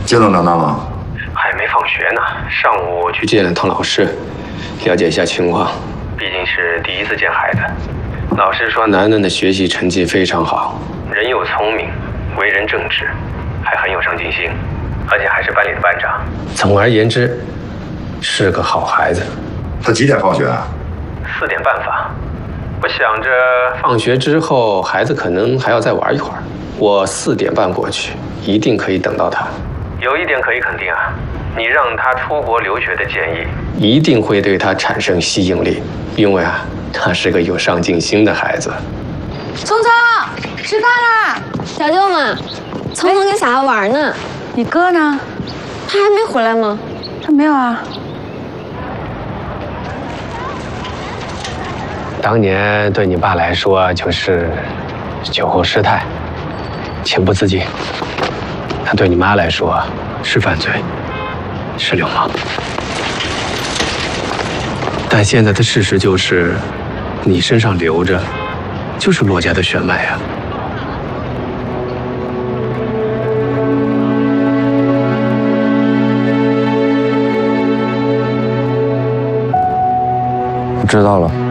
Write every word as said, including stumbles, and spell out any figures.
见到楠楠了？ 还没放学呢，上午去见了趟老师，了解一下情况。毕竟是第一次见孩子，老师说楠楠的学习成绩非常好，人又聪明，为人正直，还很有上进心，而且还是班里的班长。总而言之，是个好孩子。 他几点放学啊？ 四点半发。我想着放学之后，孩子可能还要再玩一会儿，我四点半过去，一定可以等到他。有一点可以肯定啊，你让他出国留学的建议，一定会对他产生吸引力，因为啊，他是个有上进心的孩子。 聪聪，吃饭啦！ 小舅嘛，聪聪跟小孩玩呢。 你哥呢？ 他还没回来吗？ 他没有啊。 当年对你爸来说就是酒后失态，情不自禁；他对你妈来说是犯罪，是流氓。但现在的事实就是，你身上流着就是骆家的血脉啊。 我知道了。